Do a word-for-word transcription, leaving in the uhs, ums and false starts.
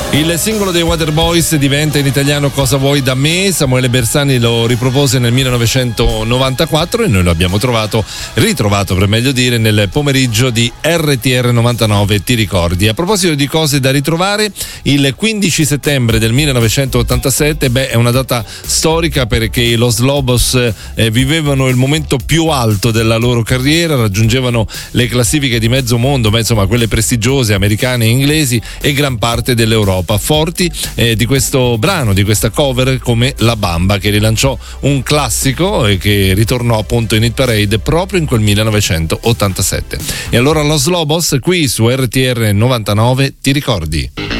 Il singolo dei Waterboys diventa in italiano Cosa vuoi da me. Samuele Bersani lo ripropose nel millenovecentonovantaquattro e noi lo abbiamo trovato, ritrovato per meglio dire, nel pomeriggio di R T R novantanove, ti ricordi? A proposito di cose da ritrovare, il quindici settembre del millenovecentottantasette, beh, è una data storica perché i Los Lobos eh, vivevano il momento più alto della loro carriera, raggiungevano le classifiche di mezzo mondo, ma insomma quelle prestigiose americane e inglesi e gran parte dell'Europa. Forti eh, di questo brano, di questa cover come La Bamba, che rilanciò un classico e che ritornò appunto in hit parade proprio in quel millenovecentottantasette. E allora Los Lobos qui su R T R novantanove, ti ricordi?